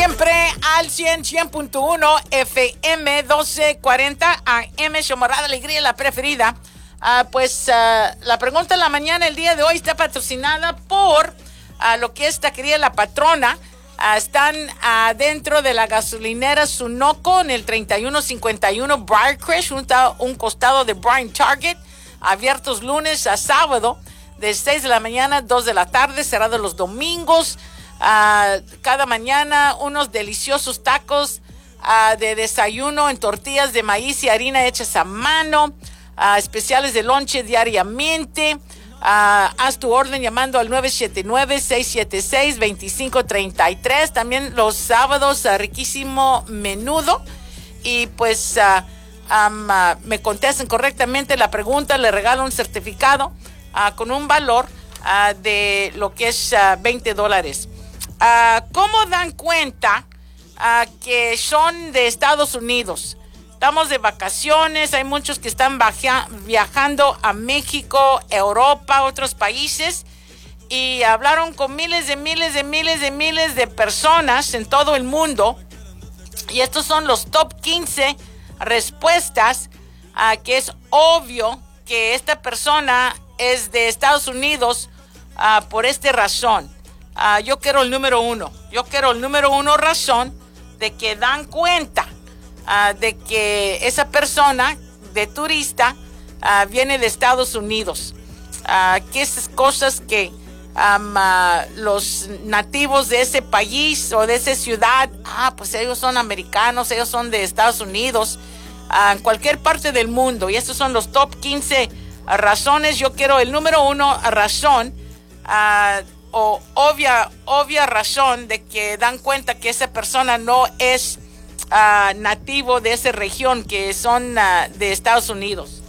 siempre al 100.1 FM 1240 AM, Xomorrada Alegría, la preferida. La pregunta de la mañana el día de hoy está patrocinada por lo que es Taquería La Patrona. Están dentro de la gasolinera Sunoco en el 3151 Briarcrest, un costado de Bryan Target, abiertos lunes a sábado de 6 de la mañana a 2 de la tarde, cerrados los domingos. Cada mañana unos deliciosos tacos de desayuno en tortillas de maíz y harina hechas a mano, especiales de lonche diariamente. Haz tu orden llamando al 979-676-2533. También los sábados, riquísimo menudo. Y pues me contestan correctamente la pregunta, le regalo un certificado con un valor de lo que es $20. ¿Cómo dan cuenta que son de Estados Unidos? Estamos de vacaciones, hay muchos que están viajando a México, Europa, otros países, y hablaron con miles de personas en todo el mundo, y estos son los top 15 respuestas que es obvio que esta persona es de Estados Unidos por esta razón. Yo quiero el número uno razón de que dan cuenta de que esa persona de turista viene de Estados Unidos. Que esas cosas que los nativos de ese país o de esa ciudad, pues ellos son americanos, ellos son de Estados Unidos, en cualquier parte del mundo. Y estos son los top 15 razones. Yo quiero el número uno razón, o obvia razón de que dan cuenta que esa persona no es nativo de esa región, que son de Estados Unidos.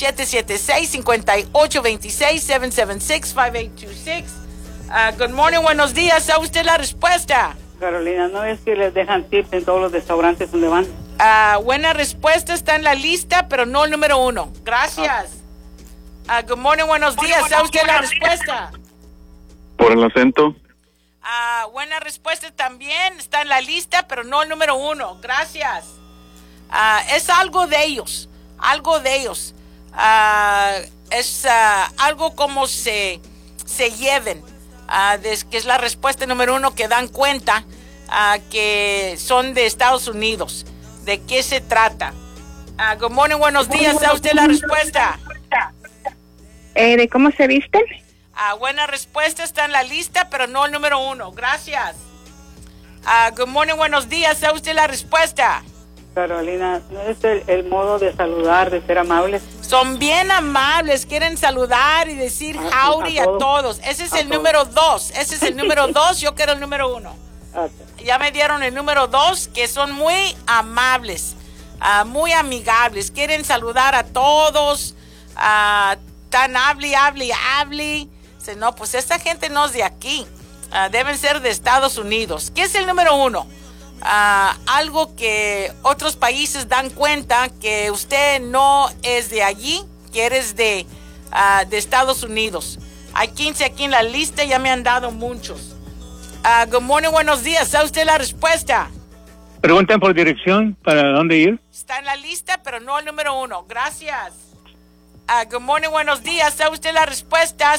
776-5826-776-5826. Good morning, buenos días. ¿Sabe usted la respuesta? Carolina, ¿no es que les dejan tips en todos los restaurantes donde van? Buena respuesta, está en la lista, pero no el número uno. Gracias. Good morning, buenos días. ¿Sabe usted la respuesta? Por el acento. Buena respuesta también, está en la lista, pero no el número uno. Gracias. Es algo de ellos. Es algo como se lleven, que es la respuesta número uno, que dan cuenta que son de Estados Unidos. ¿De qué se trata? Good morning, buenos días. ¿Sabe usted la respuesta? ¿De cómo se visten? Buena respuesta, está en la lista, pero no el número uno. Gracias. Good morning, buenos días. ¿Sabe usted la respuesta? Carolina, ¿no es el modo de saludar, de ser amables? Son bien amables, quieren saludar y decir howdy a todos. Ese es el número dos. Yo quiero el número uno. Okay. Ya me dieron el número dos, que son muy amables, muy amigables. Quieren saludar a todos, tan hable. Dice, no, pues esta gente no es de aquí. Deben ser de Estados Unidos. ¿Qué es el número uno? Algo que otros países dan cuenta que usted no es de allí, que eres de Estados Unidos. Hay 15 aquí en la lista, ya me han dado muchos. Good morning, buenos días. ¿Sabe usted la respuesta? Preguntan por dirección, ¿para dónde ir? Está en la lista, pero no el número uno. Gracias. Good morning, buenos días. ¿Sabe usted la respuesta?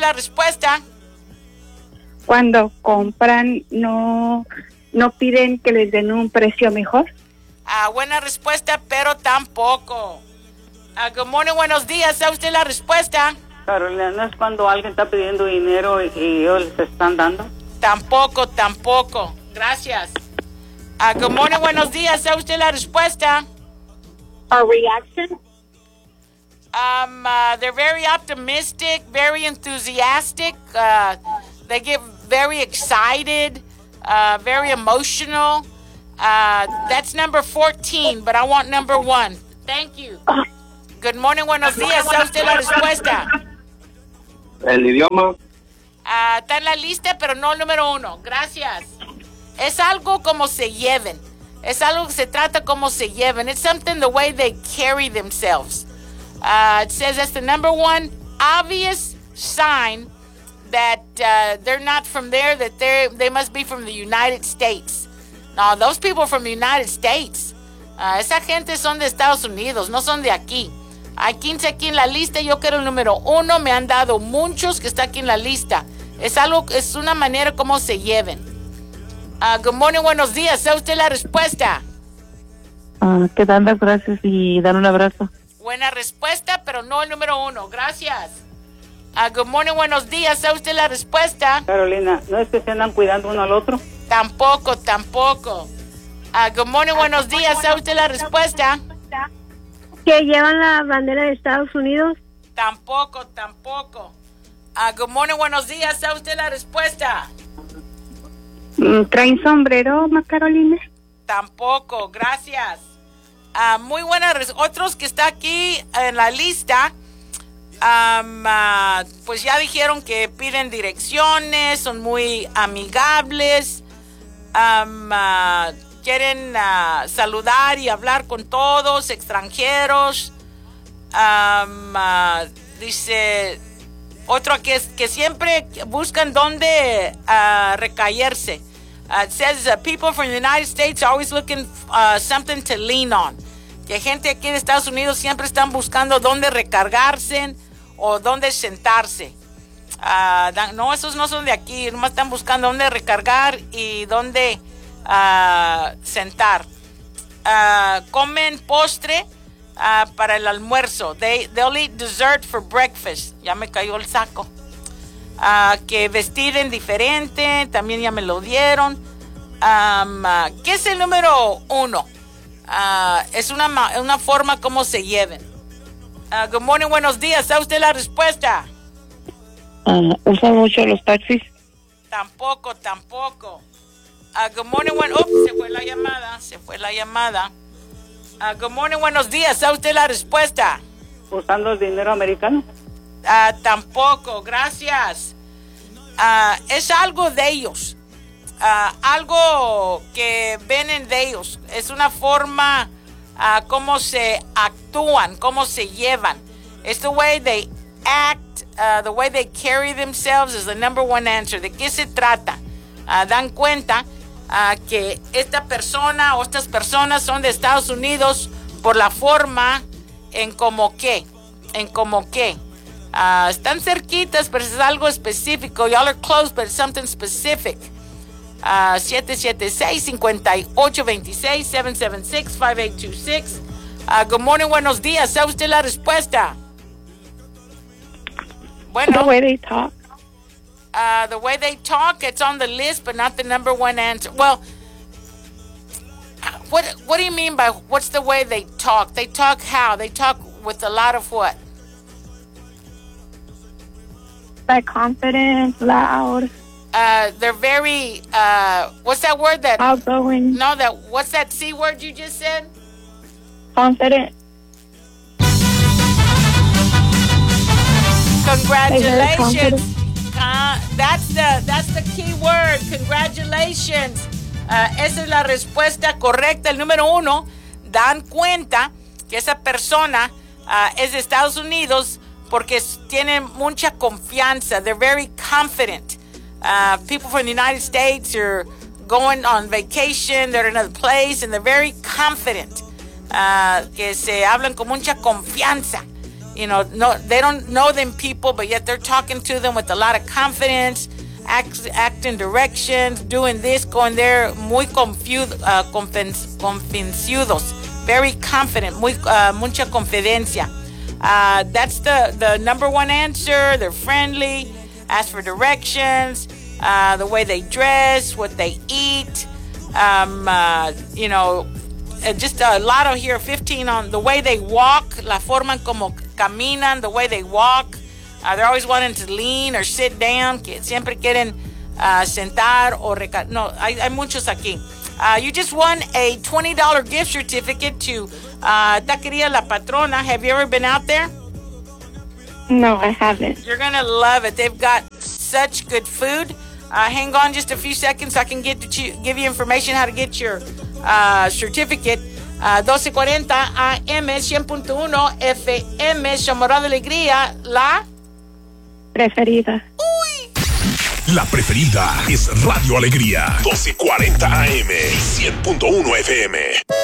Cuando compran, no piden que les den un precio mejor. Buena respuesta, pero tampoco. Good morning, buenos días. ¿Sabe usted la respuesta? Carolina, ¿no es cuando alguien está pidiendo dinero y ellos les están dando? Tampoco. Gracias. Good morning, buenos días. ¿Sabe usted la respuesta? A reaction. They're very optimistic, very enthusiastic. They get very excited, very emotional. That's number 14, but I want number 1. Thank you. Good morning, buenos días. ¿Sabe usted la respuesta? El idioma. Está en la lista, pero no el número uno. Gracias. Es algo como se lleven. Es algo que se trata como se lleven. It's something the way they carry themselves. It says that's the number one obvious sign that they're not from there, that they must be from the United States. No, those people from the United States. Esa gente son de Estados Unidos, no son de aquí. Hay 15 aquí en la lista, yo quiero el número 1. Me han dado muchos que está aquí en la lista. Es una manera como se lleven. Good morning, buenos días. ¿Sabe usted la respuesta? Que dan las gracias y dan un abrazo. Buena respuesta, pero no el número 1. Gracias. Good morning, buenos días. ¿Sabe usted la respuesta? Carolina, ¿no es que se andan cuidando uno al otro? Tampoco. Good morning, buenos días. ¿Sabe usted la respuesta? ¿Que llevan la bandera de Estados Unidos? Tampoco. Good morning, buenos días. ¿Sabe usted la respuesta? ¿Traen sombrero, Carolina? Tampoco, gracias. Muy buena. Otros que está aquí en la lista, pues ya dijeron que piden direcciones, son muy amigables, quieren saludar y hablar con todos, extranjeros. Dice otro que siempre buscan dónde recaerse. It says people from the United States are always looking something to lean on. Que gente aquí de Estados Unidos siempre están buscando dónde recargarse o dónde sentarse. No, esos no son de aquí, nomás están buscando dónde recargar y dónde sentar. Comen postre para el almuerzo. They'll eat dessert for breakfast. Ya me cayó el saco. Que vestir diferente, también ya me lo dieron. ¿Qué es el número 1? Es una forma como se lleven. Good morning, buenos días. ¿Sabe usted la respuesta? ¿Usan mucho los taxis? Tampoco. Good morning, se fue la llamada. Good morning, buenos días. ¿Sabe usted la respuesta? ¿Usando el dinero americano? Tampoco, gracias. Es algo de ellos. Algo que vienen de ellos. Es una forma cómo se actúan, cómo se llevan. It's the way they act, the way they carry themselves is the number one answer. ¿De qué se trata? Dan cuenta que esta persona o estas personas son de Estados Unidos por la forma en como que. Están cerquitas, pero es algo específico. Y'all are close, but it's something specific. 776-5826, 776-5826. Good morning, buenos días. ¿Sabe usted la respuesta? Bueno. The way they talk. The way they talk, it's on the list, but not the number one answer. Well, what do you mean by what's the way they talk? They talk how? They talk with a lot of what? Like confident, loud. They're very, what's that word that? Outgoing. No, what's that C word you just said? Confident. Congratulations. That's the key word. Congratulations. Esa es la respuesta correcta. El número 1, dan cuenta que esa persona es de Estados Unidos porque tienen mucha confianza. They're very confident. People from the United States are going on vacation, they're in another place, and they're very confident. Que se hablan con mucha confianza. You know, no, they don't know them people, but yet they're talking to them with a lot of confidence, acting directions, doing this, going there, muy convencidos, very confident, mucha confidencia. That's the number one answer. They're friendly, ask for directions, the way they dress, what they eat, you know, just a lot of here, 15 on the way they walk, la forma como caminan, the way they walk. They're always wanting to lean or sit down, que siempre quieren sentar o no, hay muchos aquí. You just won a $20 gift certificate to Taqueria La Patrona. Have you ever been out there? No, I haven't. You're going to love it. They've got such good food. Hang on just a few seconds so I can give you information how to get your certificate. 1240 AM, 100.1 FM, Chamorro de Alegría, la preferida. Uy. La preferida es Radio Alegría, 1240 AM y 100.1 FM.